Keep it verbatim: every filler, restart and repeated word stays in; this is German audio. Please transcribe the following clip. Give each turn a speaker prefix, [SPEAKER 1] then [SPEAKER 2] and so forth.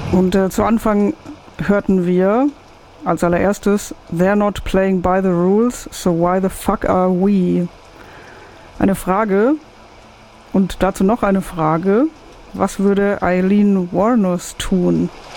[SPEAKER 1] Und äh, zu Anfang hörten wir als allererstes They're not playing by the rules, so why the fuck are we? Eine Frage und dazu noch eine Frage. Was würde Aileen Wuornos tun?